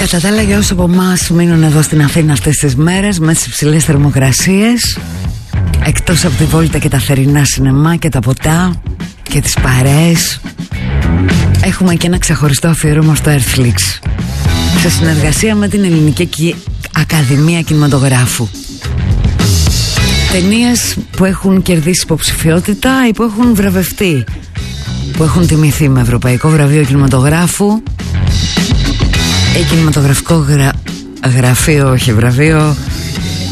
Κατά τα άλλα, για όσους από εμάς μείνουν εδώ στην Αθήνα αυτές τις μέρες με τις υψηλές θερμοκρασίες, εκτός από τη βόλτα και τα θερινά σινεμά και τα ποτά και τις παρέες, έχουμε και ένα ξεχωριστό αφιέρωμα στο Earthflix σε συνεργασία με την Ελληνική Ακαδημία Κινηματογράφου. Ταινίες που έχουν κερδίσει υποψηφιότητα ή που έχουν βραβευτεί, που έχουν τιμηθεί με Ευρωπαϊκό Βραβείο Κινηματογράφου ή Κινηματογραφικό Γραφείο, όχι βραβείο,